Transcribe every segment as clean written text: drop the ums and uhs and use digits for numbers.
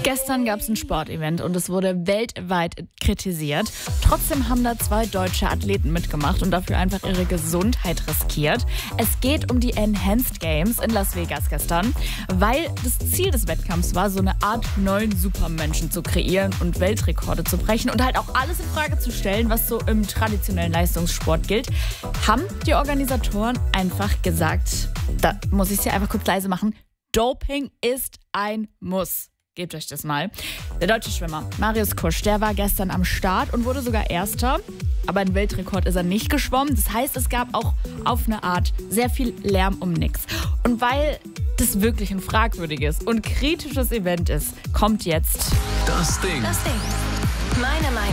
Gestern gab es ein Sportevent und es wurde weltweit kritisiert. Trotzdem haben da 2 deutsche Athleten mitgemacht und dafür einfach ihre Gesundheit riskiert. Es geht um die Enhanced Games in Las Vegas gestern, weil das Ziel des Wettkampfs war, so eine Art neuen Supermenschen zu kreieren und Weltrekorde zu brechen und halt auch alles in Frage zu stellen, was so im traditionellen Leistungssport gilt, haben die Organisatoren einfach gesagt, da muss ich es ja einfach kurz leise machen, Doping ist ein Muss. Gebt euch das mal. Der deutsche Schwimmer Marius Kusch, der war gestern am Start und wurde sogar Erster. Aber einen Weltrekord ist er nicht geschwommen. Das heißt, es gab auch auf eine Art sehr viel Lärm um nichts. Und weil das wirklich ein fragwürdiges und kritisches Event ist, kommt jetzt Das Ding. Meine Meinung.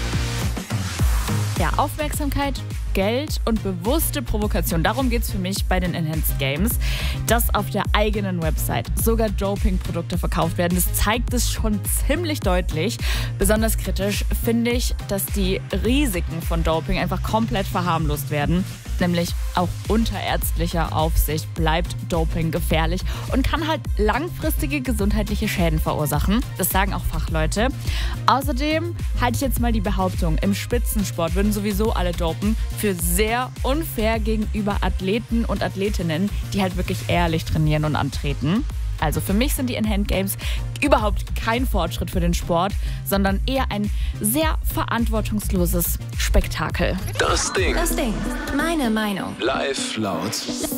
ja, Aufmerksamkeit, Geld und bewusste Provokation. Darum geht es für mich bei den Enhanced Games, dass auf der eigenen Website sogar Dopingprodukte verkauft werden. Das zeigt es schon ziemlich deutlich. Besonders kritisch finde ich, dass die Risiken von Doping einfach komplett verharmlost werden. Nämlich auch unter ärztlicher Aufsicht bleibt Doping gefährlich und kann halt langfristige gesundheitliche Schäden verursachen. Das sagen auch Fachleute. Außerdem halte ich jetzt mal die Behauptung, im Spitzensport würden sowieso alle dopen, für sehr unfair gegenüber Athleten und Athletinnen, die halt wirklich ehrlich trainieren und antreten. Also für mich sind die Enhanced Games überhaupt kein Fortschritt für den Sport, sondern eher ein sehr verantwortungsloses Spektakel. Das Ding. Meine Meinung. Live laut.